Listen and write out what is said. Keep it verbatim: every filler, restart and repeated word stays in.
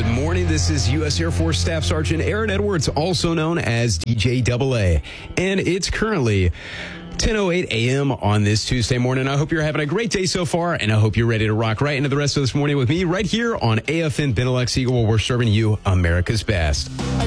Good morning. This is U S Air Force Staff Sergeant Aaron Edwards, also known as D J double A. And it's currently ten oh eight a.m. on this Tuesday morning. I hope you're having a great day so far, and I hope you're ready to rock right into the rest of this morning with me right here on A F N Benelux Eagle, where we're serving you America's best.